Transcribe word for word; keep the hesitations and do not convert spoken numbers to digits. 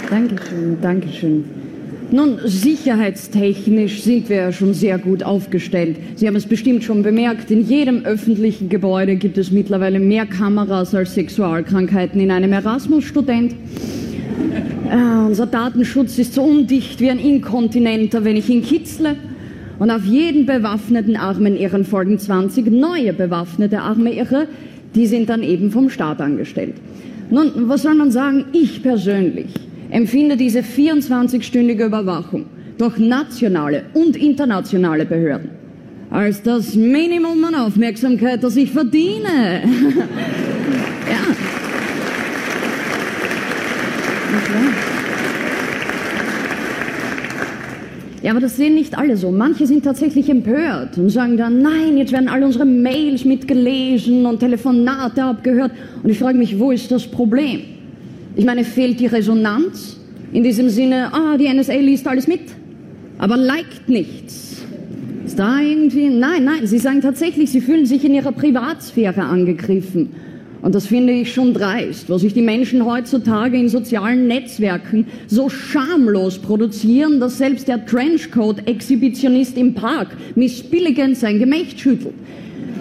Dankeschön, Dankeschön. Nun, sicherheitstechnisch sind wir ja schon sehr gut aufgestellt. Sie haben es bestimmt schon bemerkt, in jedem öffentlichen Gebäude gibt es mittlerweile mehr Kameras als Sexualkrankheiten in einem Erasmus-Student. Äh, unser Datenschutz ist so undicht wie ein Inkontinenter, wenn ich ihn kitzle. Und auf jeden bewaffneten armen Irren folgen zwanzig neue bewaffnete arme Irre, die sind dann eben vom Staat angestellt. Nun, was soll man sagen? Ich persönlich empfinde diese vierundzwanzigstündige Überwachung durch nationale und internationale Behörden als das Minimum an Aufmerksamkeit, das ich verdiene. Ja. Na klar. Ja, aber das sehen nicht alle so. Manche sind tatsächlich empört und sagen dann, nein, jetzt werden alle unsere Mails mitgelesen und Telefonate abgehört. Und ich frage mich, wo ist das Problem? Ich meine, fehlt die Resonanz? In diesem Sinne, ah, die N S A liest alles mit, aber liked nichts. Ist da irgendwie? Nein, nein, sie sagen tatsächlich, sie fühlen sich in ihrer Privatsphäre angegriffen. Und das finde ich schon dreist, wo sich die Menschen heutzutage in sozialen Netzwerken so schamlos produzieren, dass selbst der Trenchcoat-Exhibitionist im Park missbilligend sein Gemächt schüttelt.